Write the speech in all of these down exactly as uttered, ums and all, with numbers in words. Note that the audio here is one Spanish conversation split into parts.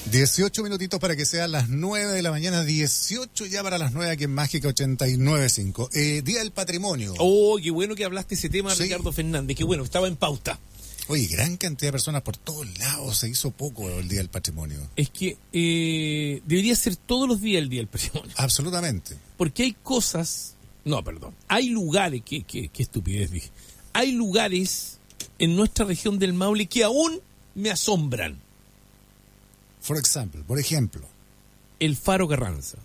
dieciocho minutitos para que sean las nueve de la mañana, dieciocho ya para las nueve aquí en Mágica ochenta y nueve punto cinco. Eh, Día del Patrimonio. Oh, qué bueno que hablaste ese tema, Sí. Ricardo Fernández, qué bueno, estaba en pauta. Oye, gran cantidad de personas por todos lados, se hizo poco el Día del Patrimonio. Es que eh, debería ser todos los días el Día del Patrimonio. Absolutamente. Porque hay cosas, no, perdón, hay lugares, qué, qué, qué estupidez dije, hay lugares en nuestra región del Maule que aún me asombran. For example, por ejemplo, El Faro Carranza,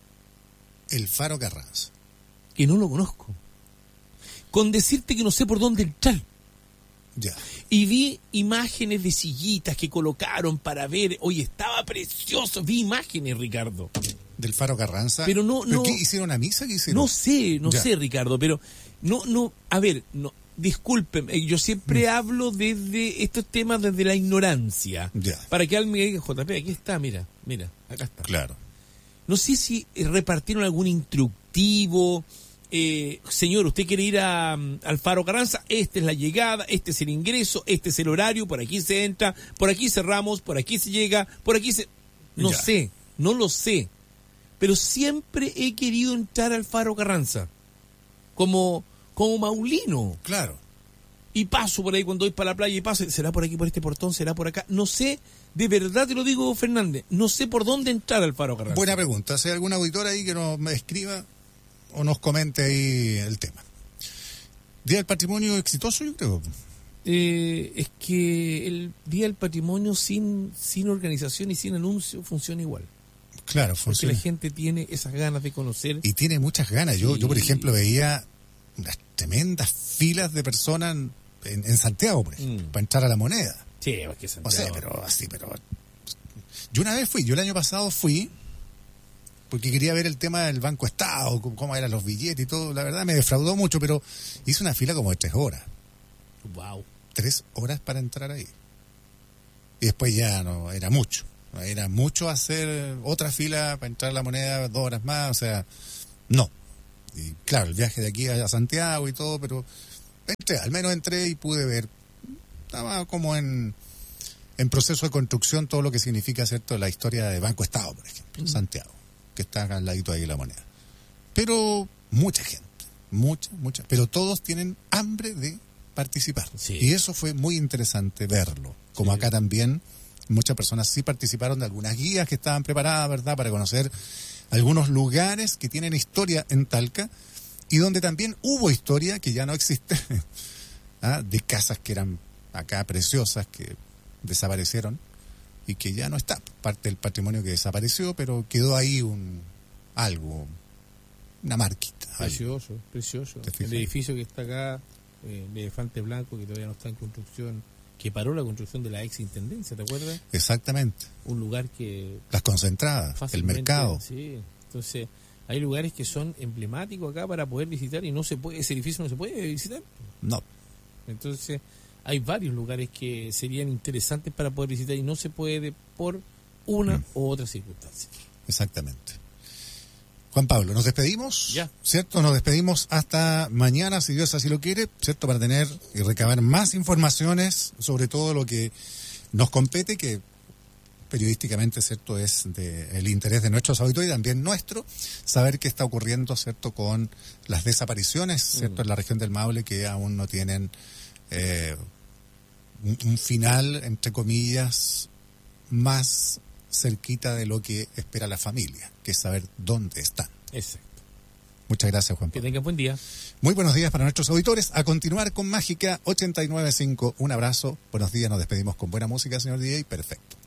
el Faro Carranza. que no lo conozco. Con decirte que no sé por dónde entrar. Ya. Y vi imágenes de sillitas que colocaron para ver. Oye, estaba precioso. Vi imágenes, Ricardo. Del Faro Carranza. Pero no, ¿Pero no. qué, hicieron una misa? ¿Qué hicieron? No sé, no Ya. sé, Ricardo, pero no, no. A ver, no. Discúlpeme, yo siempre Mm. hablo desde estos temas desde la ignorancia. Ya. Para que alguien me diga, J P, aquí está, mira, mira, acá está. Claro. No sé si eh, repartieron algún instructivo. Eh, señor, usted quiere ir a, um, al Faro Carranza, esta es la llegada, este es el ingreso, este es el horario, por aquí se entra, por aquí cerramos, por aquí se llega, por aquí se... No Ya. sé, no lo sé, pero siempre he querido entrar al Faro Carranza, como, como maulino, Claro. y paso por ahí cuando voy para la playa y paso, será por aquí, por este portón, será por acá, no sé, de verdad te lo digo, Fernández, no sé por dónde entrar al Faro Carranza. Buena pregunta. ¿Hay algún auditor ahí que nos escriba o nos comente ahí el tema? Día del Patrimonio exitoso, yo creo. Eh, es que el Día del Patrimonio sin, sin organización y sin anuncio funciona igual. Claro, Porque funciona. la gente tiene esas ganas de conocer. Y tiene muchas ganas. Yo, Sí. yo por ejemplo, veía unas tremendas filas de personas en, en Santiago, por ejemplo, Mm. para entrar a la Moneda. Sí, es que O Santiago. sea, pero así, pero... Yo una vez fui, yo el año pasado fui, porque quería ver el tema del Banco Estado, cómo, cómo eran los billetes y todo. La verdad me defraudó mucho, pero hice una fila como de tres horas. Wow. Tres horas para entrar ahí. Y después ya no, era mucho. Era mucho hacer otra fila para entrar a la Moneda, dos horas más, o sea, no. Y claro, el viaje de aquí a Santiago y todo, pero entré, al menos entré y pude ver. Estaba como en, en proceso de construcción todo lo que significa, ¿cierto?, la historia de Banco Estado, por ejemplo, Mm. Santiago, que está acá al ladito ahí de la Moneda. Pero mucha gente, mucha, mucha, pero todos tienen hambre de participar. Sí. Y eso fue muy interesante verlo. Como Sí. acá también muchas personas sí participaron de algunas guías que estaban preparadas, ¿verdad?, para conocer algunos lugares que tienen historia en Talca y donde también hubo historia que ya no existe, ¿ah? De casas que eran acá preciosas, que desaparecieron y que ya no está. Parte del patrimonio que desapareció, pero quedó ahí un algo, una marquita. algo. Precioso, precioso. ¿Te fijas? El edificio que está acá, eh, de Elefante Blanco, que todavía no está en construcción, que paró la construcción de la ex intendencia, ¿te acuerdas? Exactamente. Un lugar que Las concentradas, el fácilmente- mercado. Sí, entonces hay lugares que son emblemáticos acá para poder visitar y no se puede, ese edificio no se puede visitar. No, Entonces hay varios lugares que serían interesantes para poder visitar y no se puede por una Mm. u otra circunstancia. exactamente. Juan Pablo, nos despedimos, Ya. ¿cierto? Nos despedimos hasta mañana, si Dios así lo quiere, ¿cierto? Para tener y recabar más informaciones sobre todo lo que nos compete, que periodísticamente, ¿cierto?, es de el interés de nuestros auditores y también nuestro, saber qué está ocurriendo, ¿cierto?, con las desapariciones, ¿cierto?, Mm. en la región del Maule, que aún no tienen eh, un, un final, entre comillas, más cerquita de lo que espera la familia, que es saber dónde están. Exacto. Muchas gracias, Juan Que Pablo. tengan buen día. Muy buenos días para nuestros auditores. A continuar con Mágica ochenta y nueve punto cinco. Un abrazo, buenos días, nos despedimos con buena música, señor D J. Perfecto.